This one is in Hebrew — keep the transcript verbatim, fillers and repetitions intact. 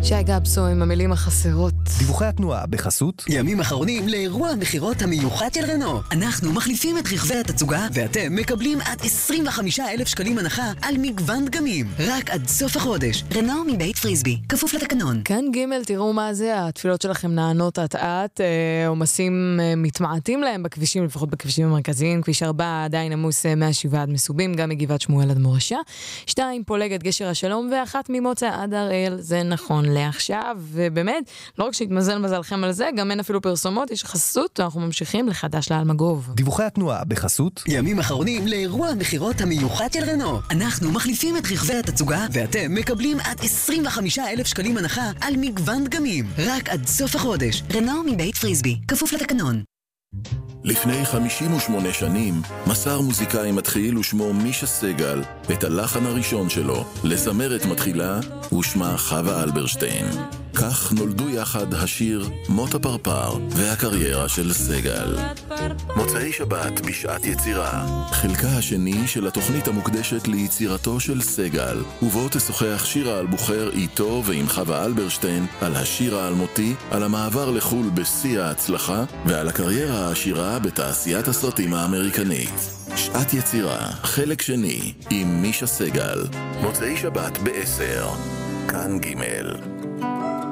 שי גבסו עם המילים החסרות. דיווחי התנועה בחסות ימים אחרונים לאירוע המחירות המיוחד של רנו. אנחנו מחליפים את רכבי התצוגה ואתם מקבלים עד עשרים וחמישה אלף שקלים הנחה על מגוון דגמים. רק עד סוף החודש. רנו מבית פריסבי, כפוף לתקנון. כאן ג' תראו מה זה, התפילות שלכם נענות עט-עט, עומסים מתמעטים להם בכבישים, לפחות בכבישים המרכזיים. כביש ארבע עדיין עמוס מהשבעה עד מסובים, גם מגבעת שמואל עד מורשה. שתיים פולגת גשר השלום, ואחת ממוצא עד הראל. זה נכון לעכשיו, ובאמת, לא רק שהתמזל מזלכם על זה, גם אין אפילו פרסומות, יש חסות, אנחנו ממשיכים לחדש לאלמגוב. דיווחי התנועה בחסות ימים אחרונים לאירוע המחירות המיוחד של רנו. אנחנו מחליפים את רכבי התצוגה ואתם מקבלים עד עשרים וחמישה אלף שקלים הנחה על מגוון דגמים. רק עד סוף החודש. רנו מבית פריסבי, כפוף לתקנון. לפני חמישים ושמונה שנים מסר מוזיקאי מתחיל ושמו מישה סגל את הלחן הראשון שלו לזמרת מתחילה ושמה חווה אלברשטיין. כך נולדו יחד השיר מות הפרפר והקריירה של סגל. מוצאי שבת בשעת יצירה, חלקה השני של התוכנית המוקדשת ליצירתו של סגל, ובו תשוחח שירה אלבוחר איתו ועם חווה אלברשטיין על השיר האלמותי, על המעבר לחול בשיא ההצלחה ועל הקריירה העשירה בתעשיית הסרטים האמריקנית. שעת יצירה, חלק שני עם מישה סגל, מוצאי שבת בעשר, כאן ג'